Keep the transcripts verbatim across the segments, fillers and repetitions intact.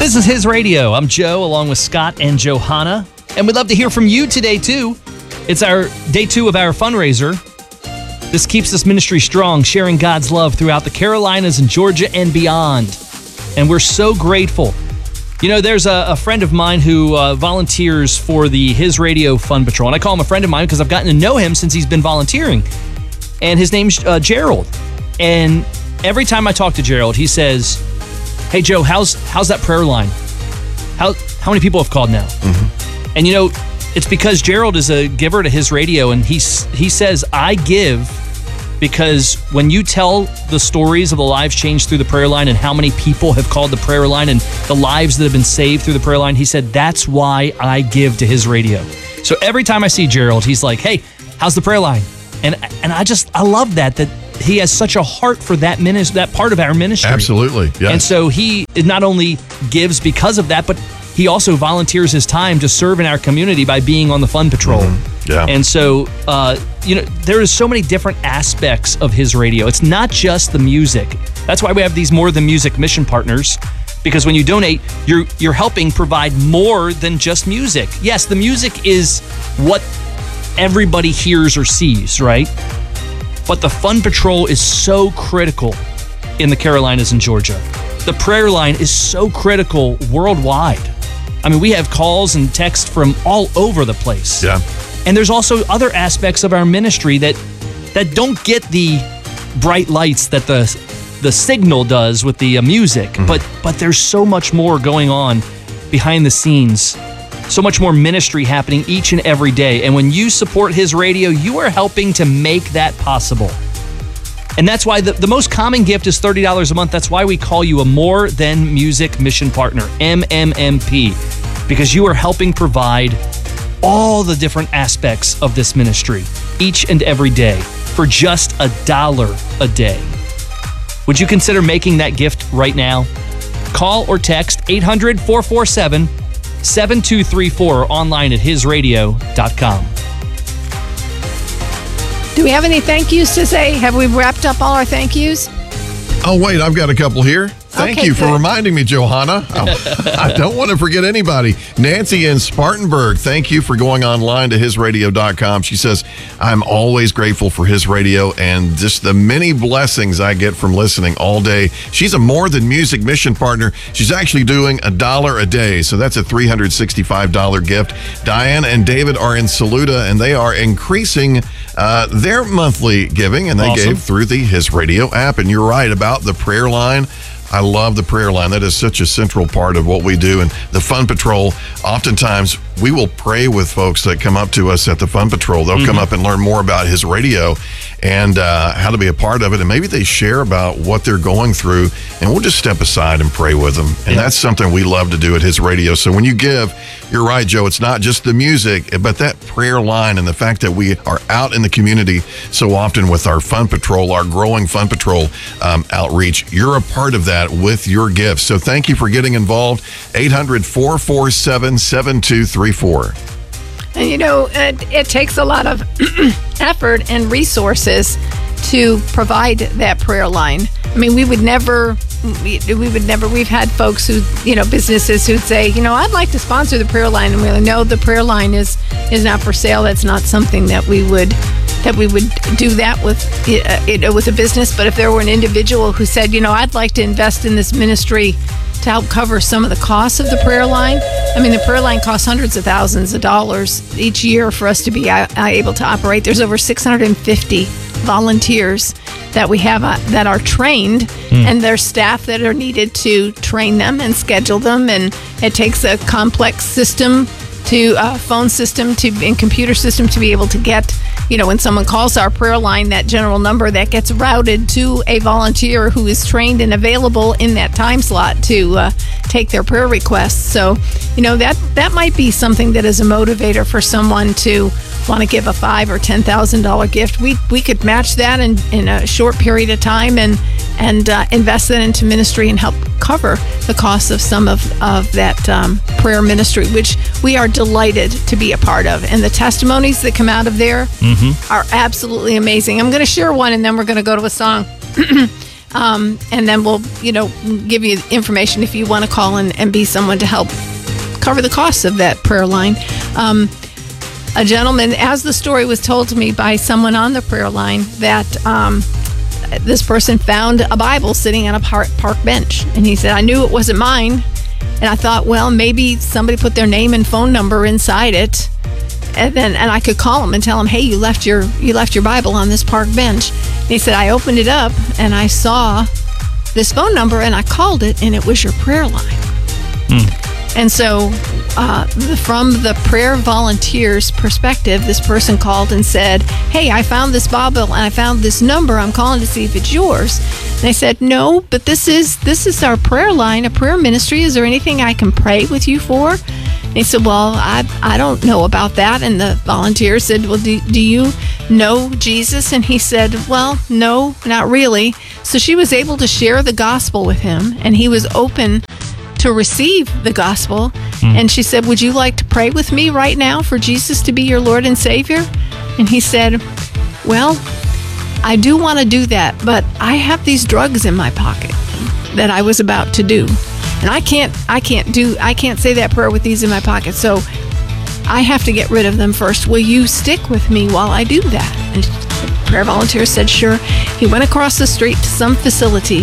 This is His Radio. I'm Joe, along with Scott and Johanna, and we'd love to hear from you today, too. It's our day two of our fundraiser. This keeps this ministry strong, sharing God's love throughout the Carolinas and Georgia and beyond. And we're so grateful. You know, there's a, a friend of mine who uh, volunteers for the His Radio Fun Patrol, and I call him a friend of mine because I've gotten to know him since he's been volunteering. And his name's uh, Gerald. And every time I talk to Gerald, he says, "Hey, Joe, how's how's that prayer line? How how many people have called now?" Mm-hmm. And you know, it's because Gerald is a giver to His Radio, and he he says, "I give because when you tell the stories of the lives changed through the prayer line and how many people have called the prayer line and the lives that have been saved through the prayer line," he said, "that's why I give to His Radio." So every time I see Gerald, he's like, "Hey, how's the prayer line?" And and I just I love that that he has such a heart for that ministry, that part of our ministry. Absolutely, yes. And so he not only gives because of that, but he also volunteers his time to serve in our community by being on the Fun Patrol. Mm-hmm. Yeah. And so, uh, you know, there is so many different aspects of His Radio. It's not just the music. That's why we have these More Than Music mission partners, because when you donate, you're you're helping provide more than just music. Yes, the music is what everybody hears or sees, right? But the Fun Patrol is so critical in the Carolinas and Georgia. The prayer line is so critical worldwide. I mean, we have calls and texts from all over the place. Yeah. And there's also other aspects of our ministry that that don't get the bright lights that the the signal does with the uh, music. Mm-hmm. But but there's so much more going on behind the scenes. So much more ministry happening each and every day. And when you support His Radio, you are helping to make that possible. And that's why the, the most common gift is thirty dollars a month. That's why we call you a More Than Music Mission Partner, M M M P, because you are helping provide all the different aspects of this ministry each and every day for just a dollar a day. Would you consider making that gift right now? Call or text eight hundred, four four seven, seven two three four or online at his radio dot com. Do we have any thank yous to say? Have we wrapped up all our thank yous? Oh, wait, I've got a couple here. Thank Okay, you for good. reminding me, Johanna. I, I don't want to forget anybody. Nancy in Spartanburg, thank you for going online to his radio dot com. She says, "I'm always grateful for His Radio and just the many blessings I get from listening all day." She's a More Than Music mission partner. She's actually doing a dollar a day, so that's a three hundred sixty-five dollars gift. Diane and David are in Saluda, and they are increasing uh, their monthly giving, and they Awesome. gave through the His Radio app. And you're right about the prayer line. I love the prayer line. That is such a central part of what we do. And the Fun Patrol, oftentimes we will pray with folks that come up to us at the Fun Patrol. They'll mm-hmm. come up and learn more about His Radio and uh, how to be a part of it. And maybe they share about what they're going through, and we'll just step aside and pray with them. And yeah. that's something we love to do at His Radio. So when you give, you're right, Joe, it's not just the music, but that prayer line and the fact that we are out in the community so often with our Fun Patrol, our growing Fun Patrol um, outreach. You're a part of that with your gifts. So thank you for getting involved. eight hundred, four four seven, seven two three four. And you know, it, it takes a lot of effort and resources to provide that prayer line. I mean, we would never, we, we would never, we've had folks who, you know, businesses who'd say, you know, I'd like to sponsor the prayer line. And we're like, no, the prayer line is, is not for sale. That's not something that we would, that we would do that with, uh, you know, with a business. But if there were an individual who said, you know, I'd like to invest in this ministry to help cover some of the costs of the prayer line. I mean, the prayer line costs hundreds of thousands of dollars each year for us to be uh, able to operate. There's over six hundred fifty volunteers that we have uh, that are trained, mm. and there's staff that are needed to train them and schedule them. And it takes a complex system to uh, phone system to and computer system to be able to get, you know, when someone calls our prayer line, that general number that gets routed to a volunteer who is trained and available in that time slot to uh, take their prayer requests. So, you know, that that might be something that is a motivator for someone to want to give a five or ten thousand dollar gift. We we could match that in, in a short period of time and and uh, invest that into ministry and help cover the cost of some of of that um, prayer ministry, which we are delighted to be a part of. And the testimonies that come out of there mm-hmm. are absolutely amazing. I'm going to share one, and then we're going to go to a song. Um, and then we'll, you know, give you information if you want to call and, and be someone to help cover the costs of that prayer line. Um, a gentleman, as the story was told to me by someone on the prayer line, that um, this person found a Bible sitting on a park, park bench. And he said, I knew it wasn't mine. And I thought, well, maybe somebody put their name and phone number inside it. And then and I could call him and tell him, hey, you left your you left your Bible on this park bench. And he said, I opened it up and I saw this phone number and I called it and it was your prayer line. Mm. And so uh, from the prayer volunteers' perspective, this person called and said, hey, I found this Bible and I found this number. I'm calling to see if it's yours. And I said, no, but this is this is our prayer line, a prayer ministry. Is there anything I can pray with you for? And he said, well, I I don't know about that. And the volunteer said, well, do, do you know Jesus? And he said, well, no, not really. So she was able to share the gospel with him, and he was open to receive the gospel. Mm. And she said, would you like to pray with me right now for Jesus to be your Lord and Savior? And he said, well, I do want to do that, but I have these drugs in my pocket that I was about to do. And I can't I can't do I can't say that prayer with these in my pocket. So I have to get rid of them first. Will you stick with me while I do that? And the prayer volunteer said, sure. He went across the street to some facility,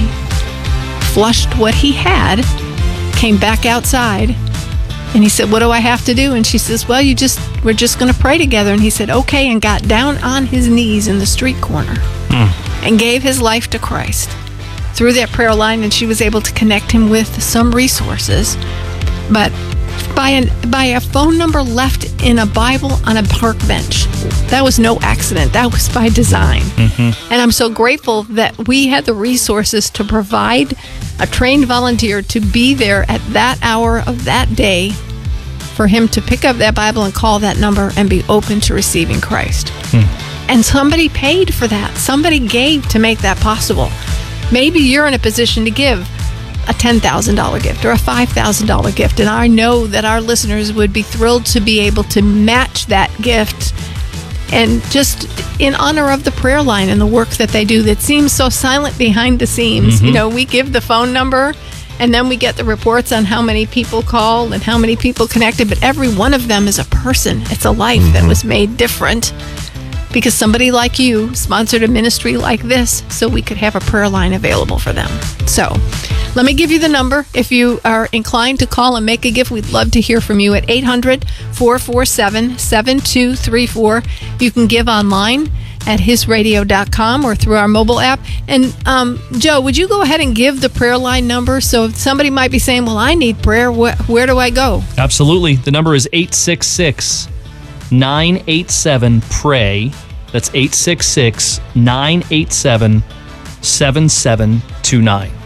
flushed what he had, came back outside, and he said, what do I have to do? And she says, well, you just we're just going to pray together. And he said, okay, and got down on his knees in the street corner mm. and gave his life to Christ through that prayer line. And she was able to connect him with some resources, but by an by a phone number left in a Bible on a park bench. That was no accident. That was by design. Mm-hmm. And I'm so grateful that we had the resources to provide a trained volunteer to be there at that hour of that day for him to pick up that Bible and call that number and be open to receiving Christ. Mm. And somebody paid for that. Somebody gave to make that possible. Maybe you're in a position to give a ten thousand dollars gift or a five thousand dollars gift. And I know that our listeners would be thrilled to be able to match that gift, and just in honor of the prayer line and the work that they do that seems so silent behind the scenes. Mm-hmm. You know, we give the phone number and then we get the reports on how many people call and how many people connected, but every one of them is a person. It's a life mm-hmm. that was made different because somebody like you sponsored a ministry like this so we could have a prayer line available for them. So let me give you the number. If you are inclined to call and make a gift, we'd love to hear from you at eight hundred, four four seven, seven two three four. You can give online at his radio dot com or through our mobile app. And um, Joe, would you go ahead and give the prayer line number? So if somebody might be saying, well, I need prayer, wh- where do I go? Absolutely. The number is eight six six, nine eight seven, pray. That's eight six six, nine eight seven, seven seven two nine.